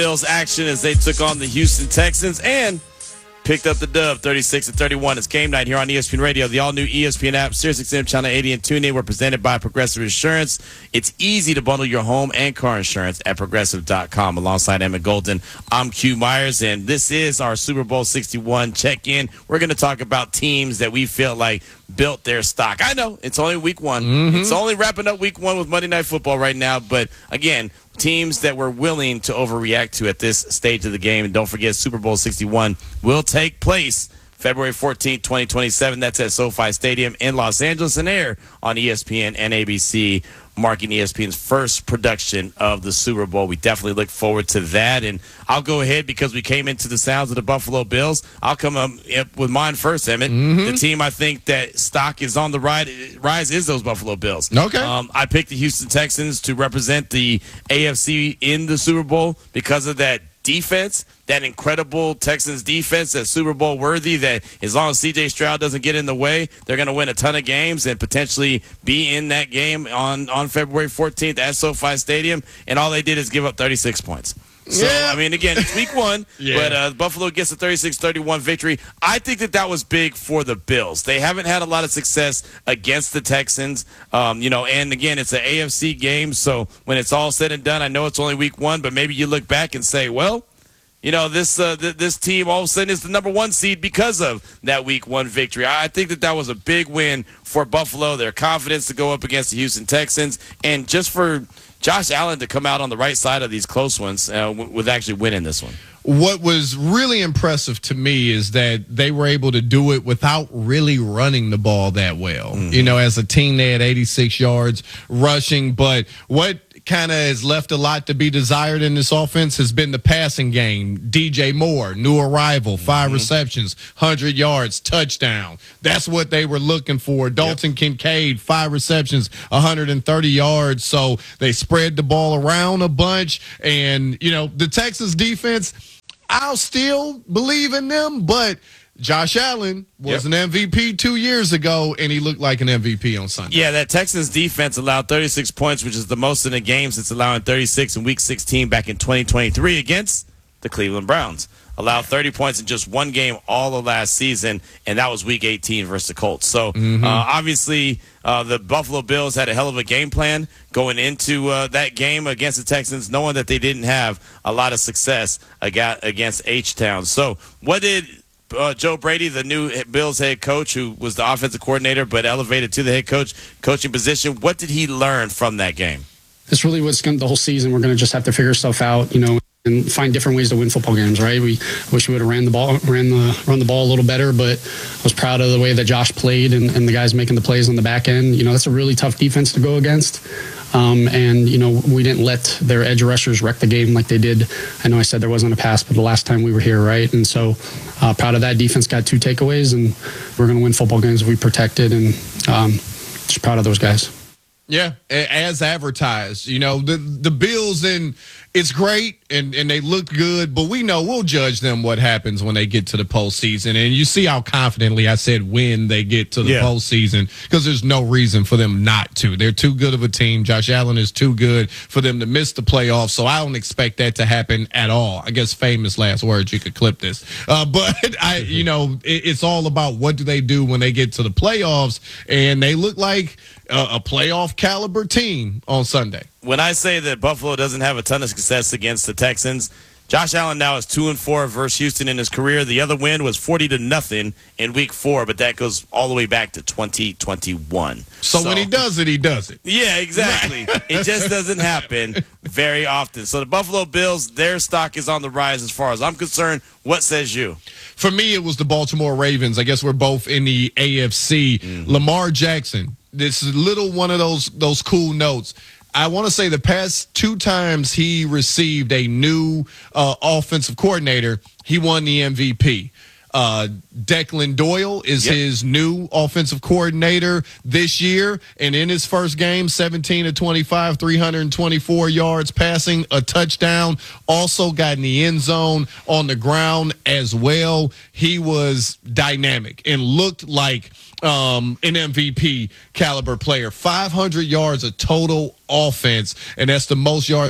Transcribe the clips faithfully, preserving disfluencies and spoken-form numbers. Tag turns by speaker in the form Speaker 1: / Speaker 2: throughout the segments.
Speaker 1: Bills action as they took on the Houston Texans and picked up the dub, thirty-six to thirty-one. It's game night here on E S P N Radio. The all-new E S P N app, SiriusXM Channel eighty, and TuneIn were presented by Progressive Insurance. It's easy to bundle your home and car insurance at Progressive dot com. Alongside Emmett Golden, I'm Q Myers, and this is our Super Bowl sixty-one check-in. We're going to talk about teams that we feel like built their stock. I know it's only week one. Mm-hmm. It's only wrapping up week one with Monday Night Football right now, but again, teams that we're willing to overreact to at this stage of the game. And don't forget, Super Bowl sixty-one will take place February fourteenth, twenty twenty-seven. That's at SoFi Stadium in Los Angeles and air on E S P N and A B C, marking E S P N's first production of the Super Bowl. We definitely look forward to that. And I'll go ahead because we came into the sounds of the Buffalo Bills. I'll come up with mine first, Emmett. Mm-hmm. The team I think that stock is on the rise, rise is those Buffalo Bills.
Speaker 2: Okay.
Speaker 1: Um, I picked the Houston Texans to represent the A F C in the Super Bowl because of that defense, that incredible Texans defense that's Super Bowl worthy, that as long as C J Stroud doesn't get in the way, they're going to win a ton of games and potentially be in that game on, on February fourteenth at SoFi Stadium. And all they did is give up thirty-six points. So,
Speaker 2: yeah.
Speaker 1: I mean, again, it's week one,
Speaker 2: yeah.
Speaker 1: but uh, Buffalo gets a thirty-six thirty-one victory. I think that that was big for the Bills. They haven't had a lot of success against the Texans, um, you know, and again, it's an A F C game, so when it's all said and done, I know it's only week one, but maybe you look back and say, well, you know, this uh, th- this team all of a sudden is the number one seed because of that week one victory. I think that that was a big win for Buffalo, their confidence to go up against the Houston Texans, and just for Josh Allen to come out on the right side of these close ones uh, w- with actually winning this one.
Speaker 2: What was really impressive to me is that they were able to do it without really running the ball that well. Mm-hmm. You know, as a team, they had eighty-six yards rushing, but what kind of has left a lot to be desired in this offense has been the passing game. D J Moore, new arrival, five mm-hmm. receptions, one hundred yards, touchdown. That's what they were looking for. Dalton yep. Kincaid, five receptions, one hundred thirty yards. So they spread the ball around a bunch. And, you know, the Texas defense, I'll still believe in them, but Josh Allen was yep. an M V P two years ago, and he looked like an M V P on Sunday.
Speaker 1: Yeah, that Texans defense allowed thirty-six points, which is the most in a game since allowing thirty-six in Week sixteen back in twenty twenty-three against the Cleveland Browns. Allowed thirty points in just one game all of last season, and that was Week eighteen versus the Colts. So, mm-hmm. uh, obviously, uh, the Buffalo Bills had a hell of a game plan going into uh, that game against the Texans, knowing that they didn't have a lot of success against H-Town. So, what did Uh, Joe Brady, the new Bills head coach, who was the offensive coordinator but elevated to the head coach coaching position, what did he learn from that game?
Speaker 3: It's really what's going to the whole season. We're going to just have to figure stuff out, you know, and find different ways to win football games. Right? We wish we would have ran the ball, ran the run the ball a little better, but I was proud of the way that Josh played and, and the guys making the plays on the back end. You know, that's a really tough defense to go against. Um, and, you know, we didn't let their edge rushers wreck the game like they did. I know I said there wasn't a pass, but the last time we were here, right? And so uh, proud of that. Defense got two takeaways, and we're going to win football games if we protect it. And um, just proud of those guys.
Speaker 2: Yeah, as advertised. You know, the the Bills, and it's great, and, and they look good, but we know we'll judge them what happens when they get to the postseason. And you see how confidently I said when they get to the yeah. postseason, because there's no reason for them not to. They're too good of a team. Josh Allen is too good for them to miss the playoffs, so I don't expect that to happen at all. I guess famous last words, you could clip this. Uh, but, I, you know, it, it's all about what do they do when they get to the playoffs, and they look like a, a playoff caliber team on Sunday.
Speaker 1: When I say that Buffalo doesn't have a ton of success against the Texans, Josh Allen now is two and four versus Houston in his career. The other win was forty to nothing in Week Four, but that goes all the way back to twenty twenty-one.
Speaker 2: So, so when he does it, he does it.
Speaker 1: Yeah, exactly. It just doesn't happen very often. So the Buffalo Bills, their stock is on the rise as far as I'm concerned. What says you?
Speaker 2: For me, it was the Baltimore Ravens. I guess we're both in the A F C. Mm-hmm. Lamar Jackson. This is a little one of those those cool notes. I want to say the past two times he received a new uh, offensive coordinator, he won the M V P. Uh, Declan Doyle is yep. his new offensive coordinator this year, and in his first game, seventeen to twenty-five, three hundred twenty-four yards passing, a touchdown, also got in the end zone on the ground as well. He was dynamic and looked like um, an M V P caliber player. five hundred yards of total offense, and that's the most yards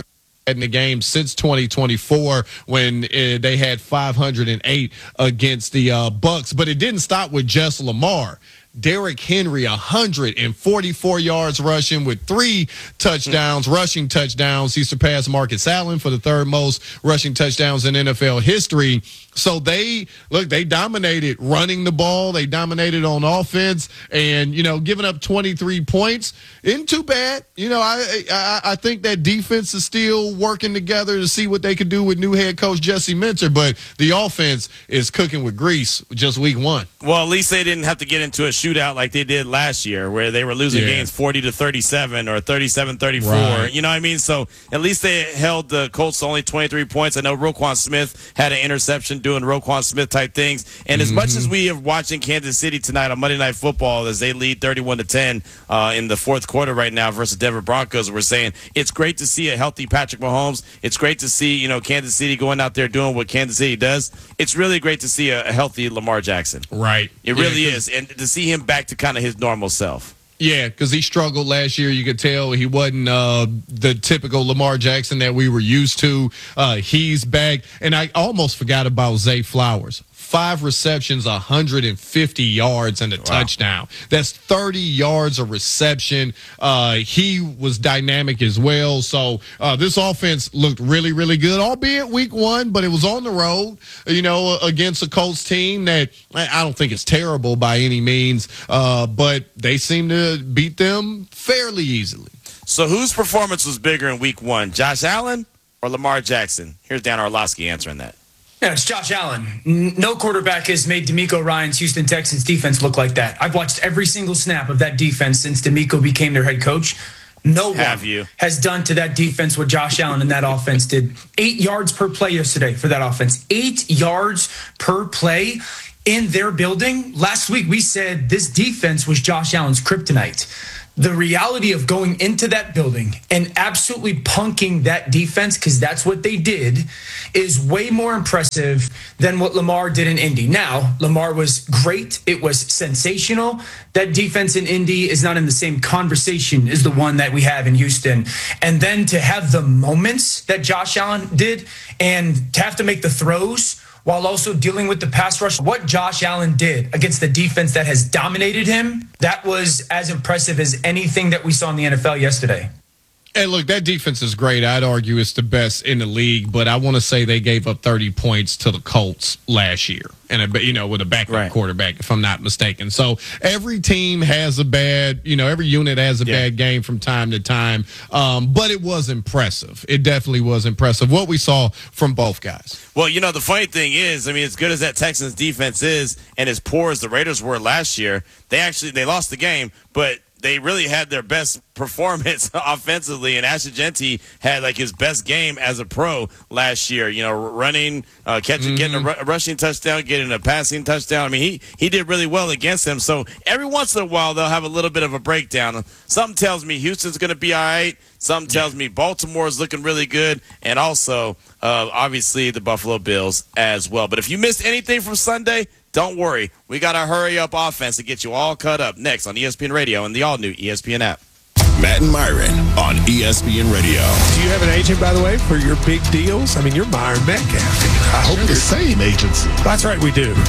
Speaker 2: in the game since twenty twenty-four when uh, they had five hundred eight against the uh, Bucks. But it didn't stop with just Lamar. Derrick Henry, one hundred forty-four yards rushing with three touchdowns, rushing touchdowns. He surpassed Marcus Allen for the third most rushing touchdowns in N F L history. So they, look, they dominated running the ball. They dominated on offense and, you know, giving up twenty-three points. Isn't too bad. You know, I, I I think that defense is still working together to see what they could do with new head coach Jesse Minter, but the offense is cooking with grease just week one.
Speaker 1: Well, at least they didn't have to get into a shootout like they did last year where they were losing
Speaker 2: Yeah.
Speaker 1: games forty to thirty-seven or thirty-seven thirty-four.
Speaker 2: Right.
Speaker 1: You know what I mean? So at least they held the Colts to only twenty-three points. I know Roquan Smith had an interception doing Roquan Smith type things. And as mm-hmm. much as we are watching Kansas City tonight on Monday Night Football as they lead thirty-one to ten uh, in the fourth quarter right now versus Denver Broncos, we're saying it's great to see a healthy Patrick Mahomes. It's great to see, you know, Kansas City going out there doing what Kansas City does. It's really great to see a, a healthy Lamar Jackson.
Speaker 2: Right.
Speaker 1: It
Speaker 2: Yeah,
Speaker 1: really is. And to see him back to kind of his normal self.
Speaker 2: Yeah, because he struggled last year. You could tell he wasn't uh, the typical Lamar Jackson that we were used to. Uh, he's back. And I almost forgot about Zay Flowers. Five receptions, one hundred fifty yards, and a wow. touchdown. That's thirty yards of reception. Uh, he was dynamic as well. So uh, this offense looked really, really good, albeit week one, but it was on the road, you know, against a Colts team that I don't think is terrible by any means, uh, but they seem to beat them fairly easily.
Speaker 1: So whose performance was bigger in week one, Josh Allen or Lamar Jackson? Here's Dan Orlovsky answering that.
Speaker 4: Yeah, it's Josh Allen. No quarterback has made DeMeco Ryan's Houston Texans defense look like that. I've watched every single snap of that defense since DeMeco became their head coach. No
Speaker 1: Have
Speaker 4: one
Speaker 1: you?
Speaker 4: has done to that defense what Josh Allen and that offense did. Eight yards per play yesterday for that offense. Eight yards per play in their building. Last week we said this defense was Josh Allen's kryptonite. The reality of going into that building and absolutely punking that defense, because that's what they did, is way more impressive than what Lamar did in Indy. Now, Lamar was great. It was sensational. That defense in Indy is not in the same conversation as the one that we have in Houston. And then to have the moments that Josh Allen did and to have to make the throws while also dealing with the pass rush. What Josh Allen did against the defense that has dominated him, that was as impressive as anything that we saw in the N F L yesterday.
Speaker 2: And look, that defense is great. I'd argue it's the best in the league, but I want to say they gave up thirty points to the Colts last year, and a, you know, with a backup
Speaker 1: right.
Speaker 2: quarterback, if I'm not mistaken. So every team has a bad, you know, every unit has a yeah. bad game from time to time. Um, but it was impressive. It definitely was impressive what we saw from both guys.
Speaker 1: Well, you know, the funny thing is, I mean, as good as that Texans defense is, and as poor as the Raiders were last year, they actually they lost the game, but they really had their best performance offensively, and Ashton Genty had like his best game as a pro last year. You know, running, uh, catching, mm-hmm. getting a, r- a rushing touchdown, getting a passing touchdown. I mean, he he did really well against them. So every once in a while, they'll have a little bit of a breakdown. Something tells me Houston's going to be all right. Something tells me Baltimore is looking really good, and also uh, obviously the Buffalo Bills as well. But if you missed anything from Sunday, don't worry. We got a hurry-up offense to get you all caught up next on E S P N Radio and the all-new E S P N app.
Speaker 5: Matt and Myron on E S P N Radio.
Speaker 6: Do you have an agent, by the way, for your big deals? I mean, you're Myron Metcalf. I hope
Speaker 7: the same agency.
Speaker 6: That's right, we do.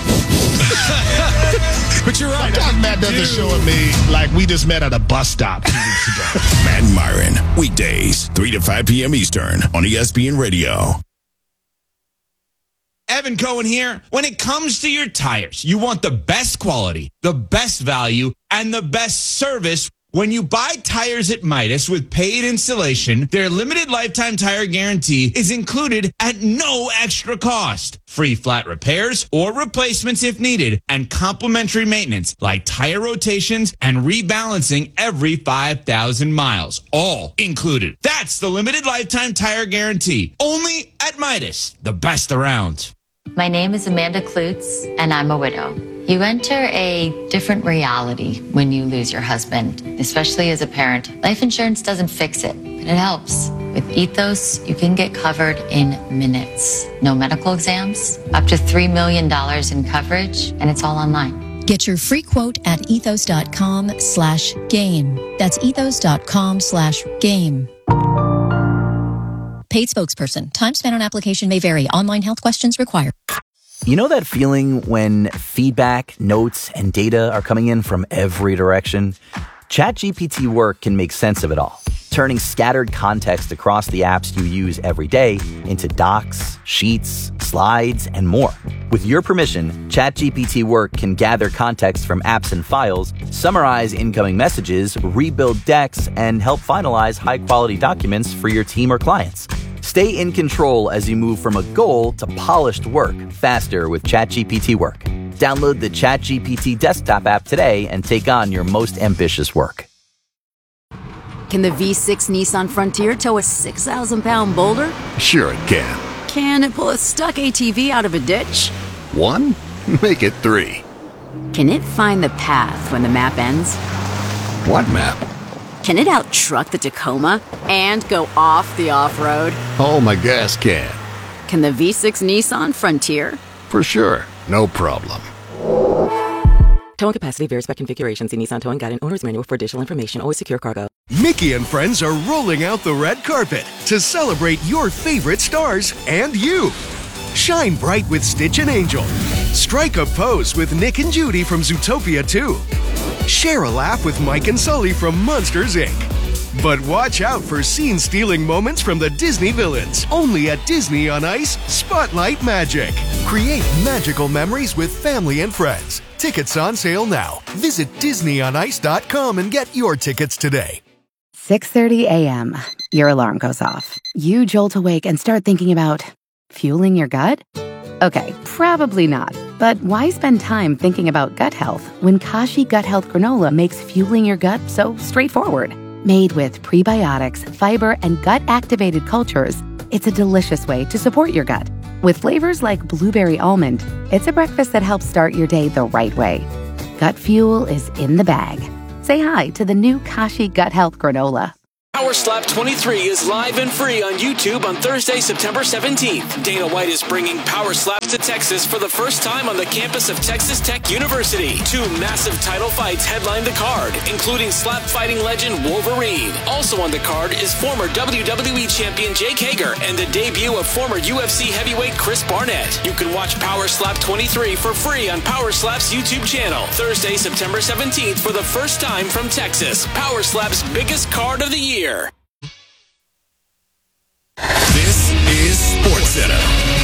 Speaker 6: But you're right.
Speaker 7: Sometimes Matt doesn't show at me like we just met at a bus stop two weeks ago.
Speaker 5: Matt and Myron, weekdays, three to five p.m. Eastern on E S P N Radio.
Speaker 8: Evan Cohen here. When it comes to your tires, you want the best quality, the best value, and the best service. When you buy tires at Midas with paid installation, their limited lifetime tire guarantee is included at no extra cost. Free flat repairs or replacements if needed, and complimentary maintenance like tire rotations and rebalancing every five thousand miles. All included. That's the limited lifetime tire guarantee. Only at Midas, the best around.
Speaker 9: My name is Amanda Klutz, and I'm a widow. You enter a different reality when you lose your husband, especially as a parent. Life insurance doesn't fix it, but it helps. With Ethos, you can get covered in minutes. No medical exams, up to three million dollars in coverage, and it's all online.
Speaker 10: Get your free quote at ethos.com slash game. That's ethos.com slash game. Paid spokesperson. Time spent on application may vary. Online health questions required.
Speaker 11: You know that feeling when feedback, notes, and data are coming in from every direction? ChatGPT Work can make sense of it all, turning scattered context across the apps you use every day into docs, sheets, slides, and more. With your permission, ChatGPT Work can gather context from apps and files, summarize incoming messages, rebuild decks, and help finalize high-quality documents for your team or clients. Stay in control as you move from a goal to polished work faster with ChatGPT Work. Download the ChatGPT desktop app today and take on your most ambitious work.
Speaker 12: Can the V six Nissan Frontier tow a six thousand pound boulder?
Speaker 5: Sure it can.
Speaker 12: Can it pull a stuck A T V out of a ditch?
Speaker 5: One? Make it three.
Speaker 12: Can it find the path when the map ends?
Speaker 5: What map?
Speaker 12: Can it out-truck the Tacoma and go off the off-road?
Speaker 5: Oh, my gas can.
Speaker 12: Can the V six Nissan Frontier?
Speaker 5: For sure. No problem.
Speaker 13: Towing capacity varies by configuration. See Nissan Towing Guide and Owner's Manual for additional information. Always secure cargo.
Speaker 14: Mickey and friends are rolling out the red carpet to celebrate your favorite stars and you. Shine bright with Stitch and Angel. Strike a pose with Nick and Judy from Zootopia two. Share a laugh with Mike and Sully from Monsters, Incorporated. But watch out for scene-stealing moments from the Disney villains. Only at Disney on Ice Spotlight Magic. Create magical memories with family and friends. Tickets on sale now. Visit disney on ice dot com and get your tickets today.
Speaker 15: six thirty a.m. Your alarm goes off. You jolt awake and start thinking about fueling your gut? Okay, probably not. But why spend time thinking about gut health when Kashi Gut Health Granola makes fueling your gut so straightforward? Made with prebiotics, fiber, and gut-activated cultures, it's a delicious way to support your gut. With flavors like blueberry almond, it's a breakfast that helps start your day the right way. Gut fuel is in the bag. Say hi to the new Kashi Gut Health Granola.
Speaker 16: Power Slap twenty-three is live and free on YouTube on Thursday, September seventeenth. Dana White is bringing Power Slaps to Texas for the first time on the campus of Texas Tech University. Two massive title fights headline the card, including slap fighting legend Wolverine. Also on the card is former W W E champion Jake Hager and the debut of former U F C heavyweight Chris Barnett. You can watch Power Slap twenty-three for free on Power Slap's YouTube channel. Thursday, September seventeenth for the first time from Texas. Power Slap's biggest card of the year.
Speaker 5: This is SportsCenter.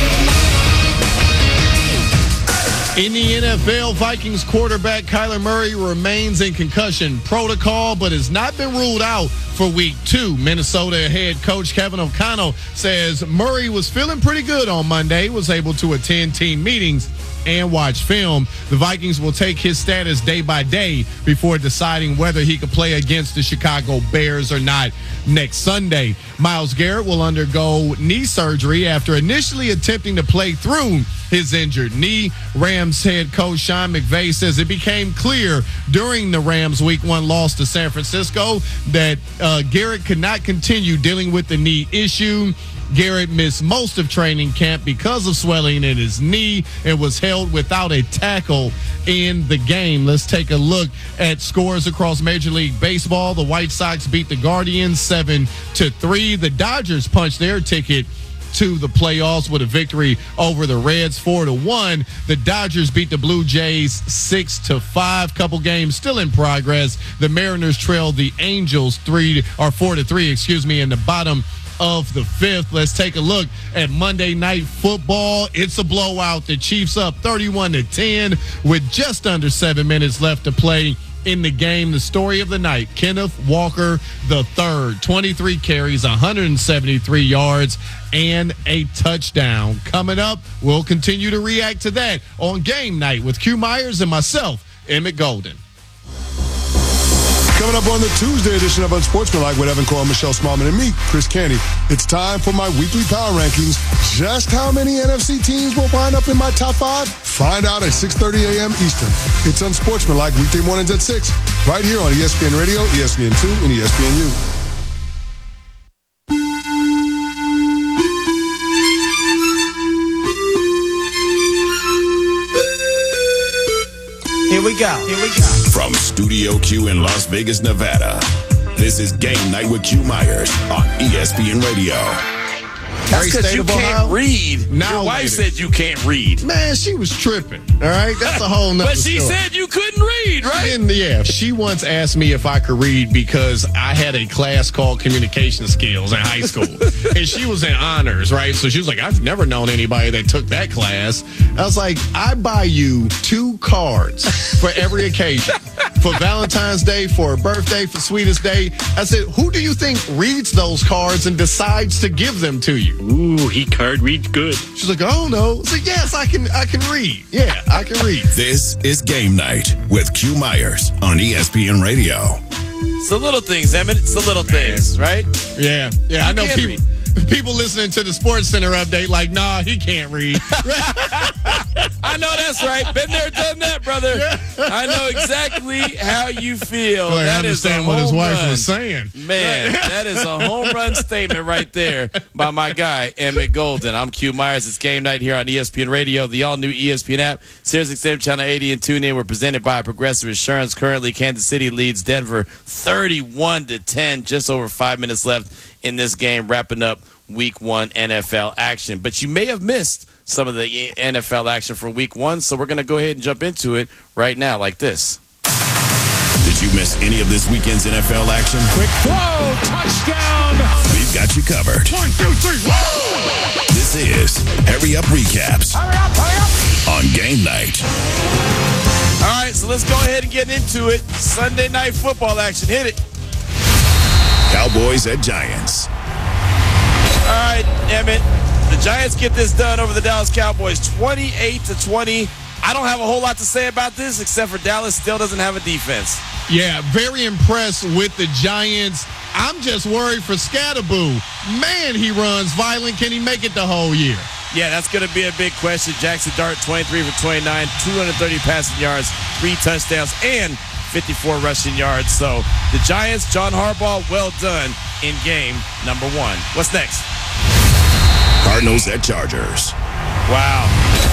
Speaker 2: In the N F L, Vikings quarterback Kyler Murray remains in concussion protocol, but has not been ruled out for week two. Minnesota head coach Kevin O'Connell says Murray was feeling pretty good on Monday, was able to attend team meetings and watch film. The Vikings will take his status day by day before deciding whether he could play against the Chicago Bears or not next Sunday. Myles Garrett will undergo knee surgery after initially attempting to play through his injured knee. Rams head coach Sean McVay says it became clear during the Rams week one loss to San Francisco that uh, Garrett could not continue dealing with the knee issue. Garrett missed most of training camp because of swelling in his knee and was held without a tackle in the game. Let's take a look at scores across Major League Baseball. The White Sox beat the Guardians seven to three. The Dodgers punched their ticket to the playoffs with a victory over the Reds four to one. The Dodgers beat the Blue Jays six to five. Couple games still in progress. The Mariners trailed the Angels three or four to three, excuse me, in the bottom of the fifth. Let's take a look at Monday Night Football. It's a blowout. The Chiefs up thirty-one to ten with just under seven minutes left to play in the game. The story of the night, Kenneth Walker the third, twenty-three carries, one hundred seventy-three yards, and a touchdown. Coming up, we'll continue to react to that on Game Night with Q Myers and myself, Emmett Golden.
Speaker 17: Coming up on the Tuesday edition of Unsportsmanlike with Evan Cole, Michelle Smallman, and me, Chris Canty. It's time for my weekly power rankings. Just how many N F C teams will wind up in my top five? Find out at six thirty a.m. Eastern. It's Unsportsmanlike weekday mornings at six, right here on E S P N Radio, E S P N two, and E S P N U.
Speaker 16: Here we go. Here we go.
Speaker 5: From Studio Q in Las Vegas, Nevada, this is Game Night with Q Myers on E S P N Radio.
Speaker 1: That's because you can't read.
Speaker 2: Now
Speaker 1: Your wife
Speaker 2: later.
Speaker 1: said you can't read.
Speaker 2: Man, she was tripping. All right, that's a whole nother
Speaker 1: But she
Speaker 2: story.
Speaker 1: said you couldn't read, right?
Speaker 2: And, yeah, she once asked me if I could read because I had a class called communication skills in high school. And she was in honors, right? So she was like, I've never known anybody that took that class. I was like, I buy you two cards for every occasion. For Valentine's Day, for a birthday, for Sweetest Day. I said, who do you think reads those cards and decides to give them to you?
Speaker 18: Ooh, he card reads good.
Speaker 2: She's like, oh no. I said, yes, I can I can read. Yeah, I can read.
Speaker 5: This is Game Night with Q Myers on E S P N Radio.
Speaker 1: It's the little things, Emmett. It's the little things, right?
Speaker 2: Yeah, yeah. I
Speaker 1: You
Speaker 2: know
Speaker 1: can't
Speaker 2: people people listening to the Sports Center update like, nah, he can't read.
Speaker 1: I know that's right. Been there, done that, brother. I know exactly how you feel.
Speaker 2: Well, I
Speaker 1: that is a
Speaker 2: understand what his
Speaker 1: home
Speaker 2: wife
Speaker 1: run.
Speaker 2: was saying.
Speaker 1: Man, that is a home run statement right there by my guy, Emmett Golden. I'm Q Myers. It's Game Night here on E S P N Radio, the all-new E S P N app, Sirius X M Channel eighty and TuneIn. We're presented by Progressive Insurance. Currently, Kansas City leads Denver thirty-one to ten. Just over five minutes left in this game, wrapping up Week One N F L action. But you may have missed some of the N F L action for Week One, so we're going to go ahead and jump into it right now, like this.
Speaker 5: Did you miss any of this weekend's N F L action?
Speaker 18: Quick throw, touchdown.
Speaker 5: We've got you covered.
Speaker 18: One, two, three, whoa!
Speaker 5: This is Hurry Up Recaps
Speaker 18: Hurry up, hurry up.
Speaker 5: on Game Night.
Speaker 1: All right, so let's go ahead and get into it. Sunday night football action. Hit it.
Speaker 5: Cowboys at Giants.
Speaker 1: All right, Emmett. The Giants get this done over the Dallas Cowboys, twenty-eight to twenty. I don't have a whole lot to say about this, except for Dallas still doesn't have a defense.
Speaker 2: Yeah, very impressed with the Giants. I'm just worried for Scatterboo. Man, he runs violent. Can he make it the whole year?
Speaker 1: Yeah, that's going to be a big question. Jackson Dart, twenty-three for twenty-nine, two hundred thirty passing yards, three touchdowns, and fifty-four rushing yards. So the Giants, John Harbaugh, well done in game number one. What's next?
Speaker 5: Cardinals at Chargers.
Speaker 1: Wow.